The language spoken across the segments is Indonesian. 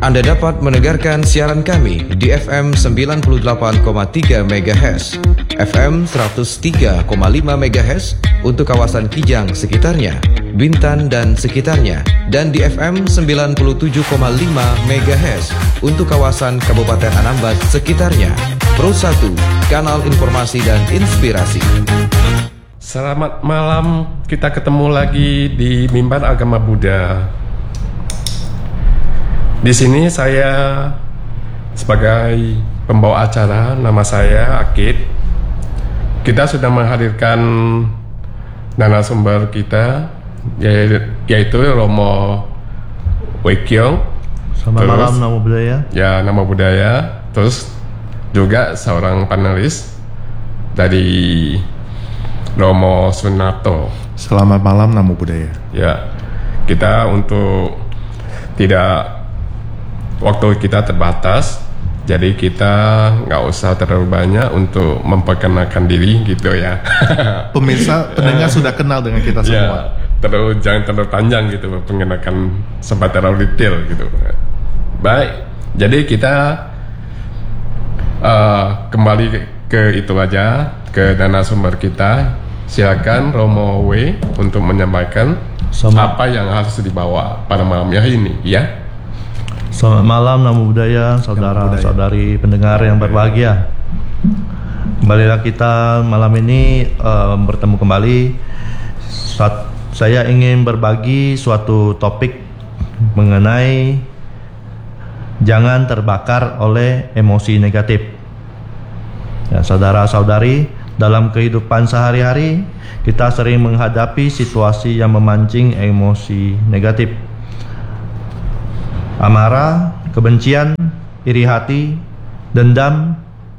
Anda dapat mendengarkan siaran kami di FM 98,3 MHz, FM 103,5 MHz untuk kawasan Kijang sekitarnya, Bintan dan sekitarnya, dan di FM 97,5 MHz untuk kawasan Kabupaten Anambas sekitarnya. Pro 1, kanal informasi dan inspirasi. Selamat malam, kita ketemu lagi di Mimbar Agama Buddha. Di sini saya sebagai pembawa acara, nama saya Akid. Kita sudah menghadirkan narasumber kita, yaitu Romo Wekyong. Selamat malam, Nama Budaya. Ya, Nama Budaya. Terus juga seorang panelis dari Romo Sunarto. Selamat malam, Namo Buddhaya. Ya, kita untuk waktu kita terbatas, jadi kita nggak usah terlalu banyak untuk memperkenalkan diri gitu ya. Pemirsa, pendengar sudah kenal dengan kita semua. Ya, jangan terlalu panjang gitu, mengenakan sempat terlalu detail gitu. Baik, jadi kita kembali ke itu aja, ke narasumber kita. Silakan Romo W untuk menyampaikan apa yang harus dibawa pada malam hari ini, ya. Selamat malam, Namo Buddhaya, saudara-saudari pendengar yang berbahagia. Kembalilah kita malam ini bertemu kembali. Saya ingin berbagi suatu topik mengenai jangan terbakar oleh emosi negatif. Ya, saudara-saudari, dalam kehidupan sehari-hari kita sering menghadapi situasi yang memancing emosi negatif. Amarah, kebencian, iri hati, dendam,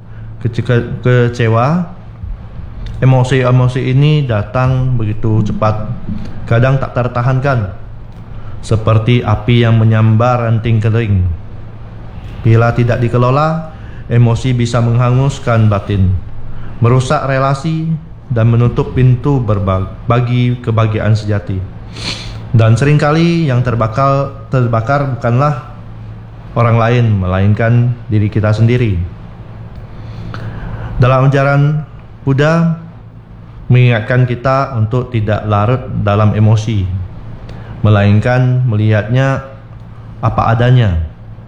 kecewa. Emosi-emosi ini datang begitu cepat, kadang tak tertahankan, seperti api yang menyambar ranting kering. Bila tidak dikelola, emosi bisa menghanguskan batin, merusak relasi, dan menutup pintu bagi kebahagiaan sejati. Dan seringkali yang terbakar bukanlah orang lain, melainkan diri kita sendiri. Dalam ajaran Buddha mengingatkan kita untuk tidak larut dalam emosi, melainkan melihatnya apa adanya.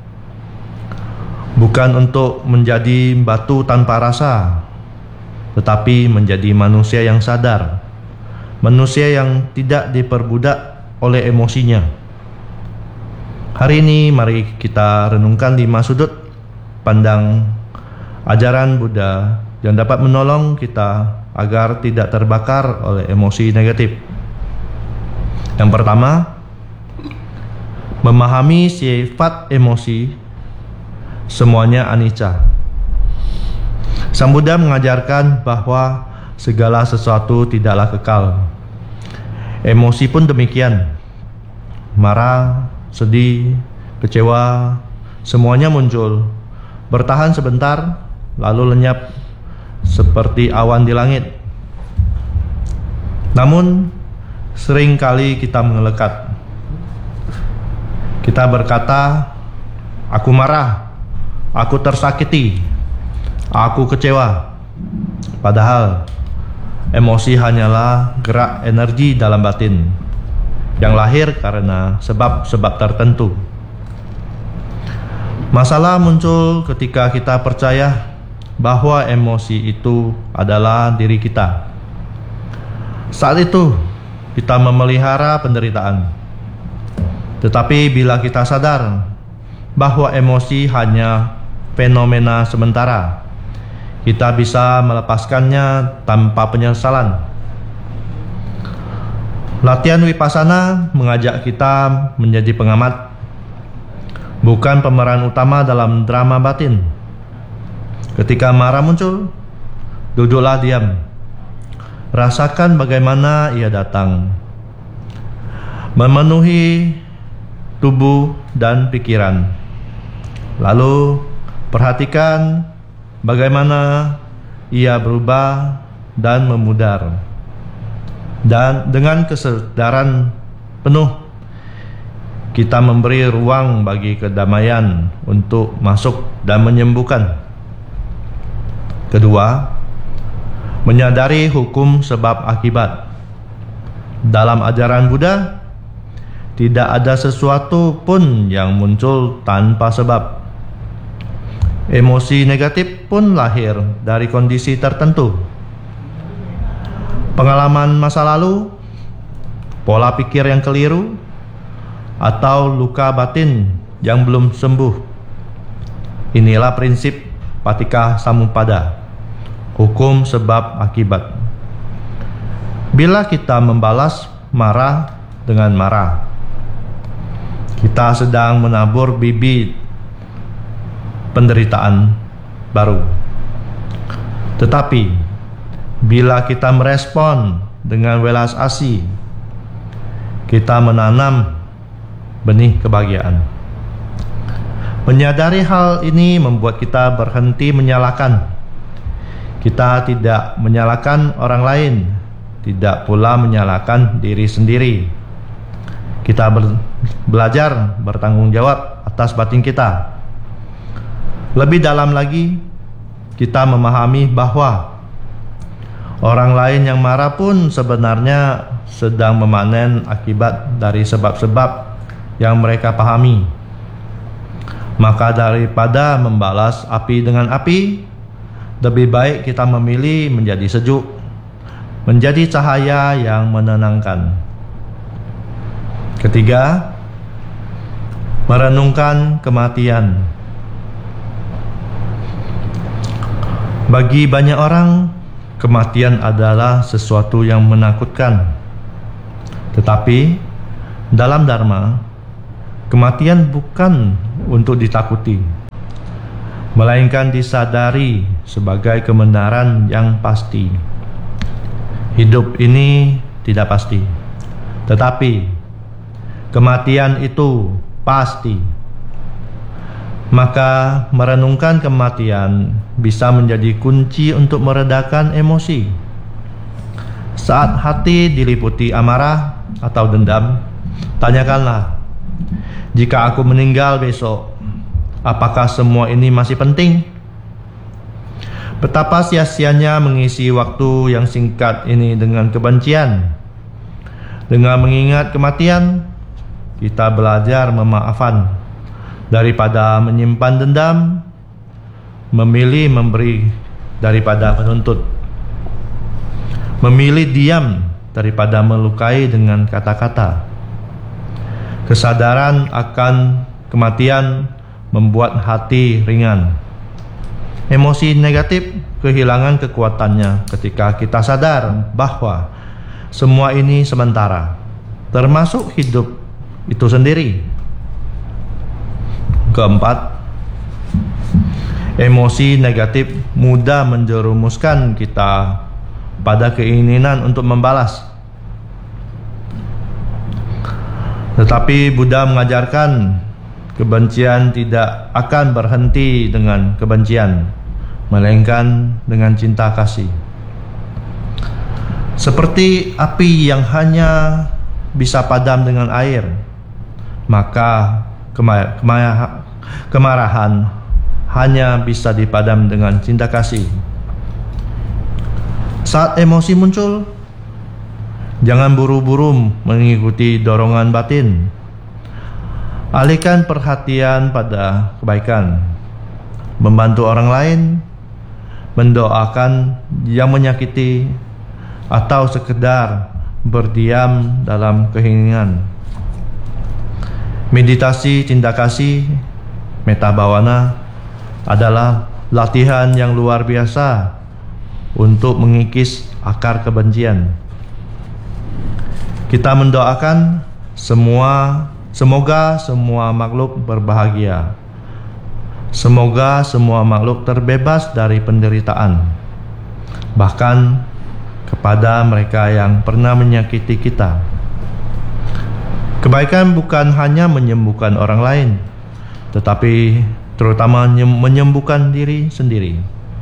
Bukan untuk menjadi batu tanpa rasa, tetapi menjadi manusia yang sadar, manusia yang tidak diperbudak oleh emosinya. Hari ini mari kita renungkan 5 sudut pandang ajaran Buddha yang dapat menolong kita agar tidak terbakar oleh emosi negatif. Yang pertama, memahami sifat emosi semuanya anicca. Sang Buddha mengajarkan bahwa segala sesuatu tidaklah kekal. Emosi pun demikian. Marah, sedih, kecewa, semuanya muncul, bertahan sebentar, lalu lenyap seperti awan di langit. Namun, seringkali kita mengelekat. Kita berkata, aku marah, aku tersakiti, aku kecewa. Padahal emosi hanyalah gerak energi dalam batin yang lahir karena sebab-sebab tertentu. Masalah muncul ketika kita percaya bahwa emosi itu adalah diri kita. Saat itu kita memelihara penderitaan. Tetapi bila kita sadar bahwa emosi hanya fenomena sementara, kita bisa melepaskannya tanpa penyesalan. Latihan Vipassana mengajak kita menjadi pengamat, bukan pemeran utama dalam drama batin. Ketika marah muncul, duduklah diam. Rasakan bagaimana ia datang, memenuhi tubuh dan pikiran. Lalu perhatikan bagaimana ia berubah dan memudar. Dan dengan kesadaran penuh, kita memberi ruang bagi kedamaian untuk masuk dan menyembuhkan. Kedua, menyadari hukum sebab akibat. Dalam ajaran Buddha, tidak ada sesuatu pun yang muncul tanpa sebab. Emosi negatif pun lahir dari kondisi tertentu. Pengalaman masa lalu, pola pikir yang keliru, atau luka batin yang belum sembuh. Inilah prinsip Paticca Samuppada, hukum sebab akibat. Bila kita membalas marah dengan marah, kita sedang menabur bibit penderitaan baru. Tetapi bila kita merespon dengan welas asih, kita menanam benih kebahagiaan. Menyadari hal ini membuat kita berhenti menyalahkan. Kita tidak menyalahkan orang lain, tidak pula menyalahkan diri sendiri. Kita belajar bertanggung jawab atas batin kita. Lebih dalam lagi, kita memahami bahwa orang lain yang marah pun sebenarnya sedang memanen akibat dari sebab-sebab yang mereka pahami. Maka daripada membalas api dengan api, lebih baik kita memilih menjadi sejuk, menjadi cahaya yang menenangkan. Ketiga, merenungkan kematian. Bagi banyak orang, kematian adalah sesuatu yang menakutkan. Tetapi dalam Dharma, kematian bukan untuk ditakuti, melainkan disadari sebagai kebenaran yang pasti. Hidup ini tidak pasti, tetapi kematian itu pasti. Maka merenungkan kematian bisa menjadi kunci untuk meredakan emosi. Saat hati diliputi amarah atau dendam, tanyakanlah, jika aku meninggal besok, apakah semua ini masih penting? Betapa sia-sianya mengisi waktu yang singkat ini dengan kebencian. Dengan mengingat kematian, kita belajar memaafkan daripada menyimpan dendam, memilih memberi daripada menuntut, memilih diam daripada melukai dengan kata-kata. Kesadaran akan kematian membuat hati ringan. Emosi negatif kehilangan kekuatannya ketika kita sadar bahwa semua ini sementara, termasuk hidup itu sendiri. Keempat, emosi negatif mudah menjerumuskan kita pada keinginan untuk membalas. Tetapi Buddha mengajarkan kebencian tidak akan berhenti dengan kebencian, melainkan dengan cinta kasih. Seperti api yang hanya bisa padam dengan air, maka kemarahan hanya bisa dipadam dengan cinta kasih. Saat emosi muncul, jangan buru-buru mengikuti dorongan batin. Alihkan perhatian pada kebaikan, membantu orang lain, mendoakan yang menyakiti, atau sekedar berdiam dalam keheningan. Meditasi cinta kasih, metta bhavana, adalah latihan yang luar biasa untuk mengikis akar kebencian. Kita mendoakan semoga semua makhluk berbahagia. Semoga semua makhluk terbebas dari penderitaan, bahkan kepada mereka yang pernah menyakiti kita. Kebaikan bukan hanya menyembuhkan orang lain, tetapi terutama menyembuhkan diri sendiri.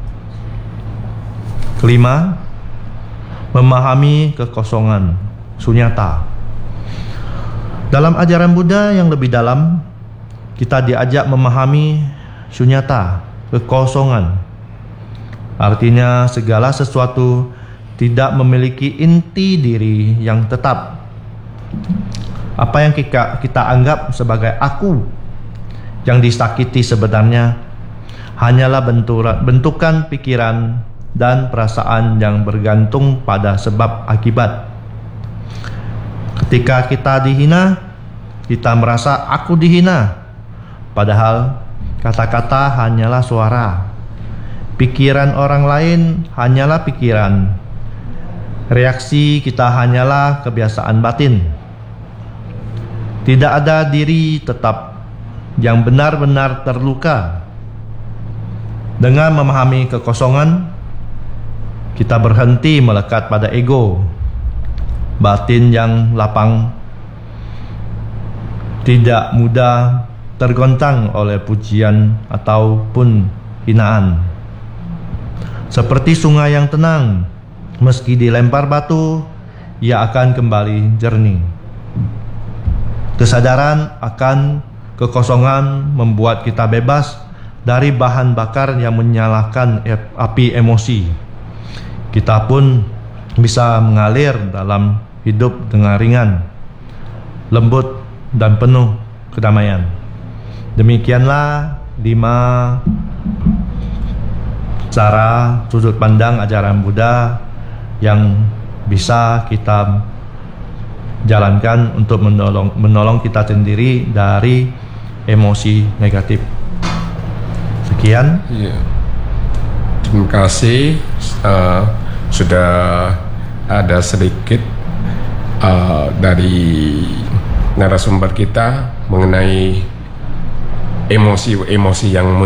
Kelima, memahami kekosongan, sunyata. Dalam ajaran Buddha yang lebih dalam, kita diajak memahami sunyata, kekosongan. Artinya segala sesuatu tidak memiliki inti diri yang tetap. Apa yang kita anggap sebagai aku yang disakiti sebenarnya hanyalah bentukan pikiran dan perasaan yang bergantung pada sebab akibat. Ketika kita dihina, kita merasa aku dihina, padahal kata-kata hanyalah suara. Pikiran orang lain hanyalah pikiran. Reaksi kita hanyalah kebiasaan batin. Tidak ada diri tetap yang benar-benar terluka. Dengan memahami kekosongan, kita berhenti melekat pada ego. Batin yang lapang tidak mudah tergoncang oleh pujian ataupun hinaan. Seperti sungai yang tenang, meski dilempar batu, ia akan kembali jernih. Kesadaran akan kekosongan membuat kita bebas dari bahan bakar yang menyalakan api emosi. Kita pun bisa mengalir dalam hidup dengan ringan, lembut, dan penuh kedamaian. Demikianlah 5 cara sudut pandang ajaran Buddha yang bisa kita jalankan untuk menolong kita sendiri dari emosi negatif. Sekian. Ya. Terima kasih. Sudah ada sedikit dari narasumber kita mengenai emosi-emosi yang